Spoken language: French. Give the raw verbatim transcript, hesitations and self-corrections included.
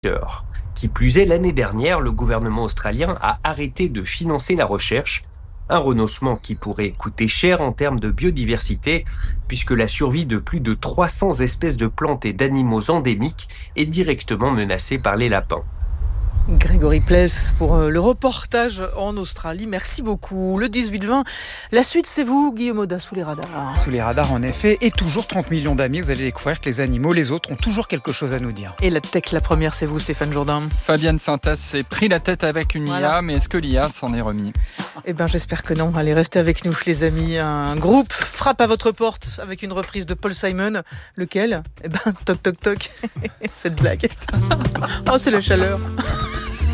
Qui plus est, l'année dernière, le gouvernement australien a arrêté de financer la recherche, un renoncement qui pourrait coûter cher en termes de biodiversité, puisque la survie de plus de trois cents espèces de plantes et d'animaux endémiques est directement menacée par les lapins. Grégory Pless pour le reportage en Australie. Merci beaucoup. Le dix-huit vingt, la suite c'est vous, Guillaume Audas, sous les radars. Sous les radars en effet, et toujours trente millions d'amis. Vous allez découvrir que les animaux, les autres, ont toujours quelque chose à nous dire. Et la tech, la première, c'est vous, Stéphane Jourdain. Fabienne Syntas s'est pris la tête avec une Voilà. I A, mais est-ce que l'I A s'en est remis ? Eh bien, j'espère que non. Allez, restez avec nous, les amis. Un groupe frappe à votre porte avec une reprise de Paul Simon. Lequel ? Eh bien, toc toc toc. Cette blague. Oh, c'est la chaleur.